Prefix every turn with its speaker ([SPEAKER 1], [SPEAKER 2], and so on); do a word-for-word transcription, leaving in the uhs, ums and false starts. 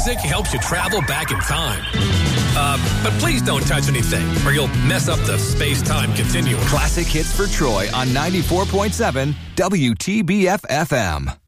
[SPEAKER 1] music helps you travel back in time. Uh, but please don't touch anything, or you'll mess up the space-time continuum.
[SPEAKER 2] Classic hits for Troy on ninety-four point seven W T B F F M.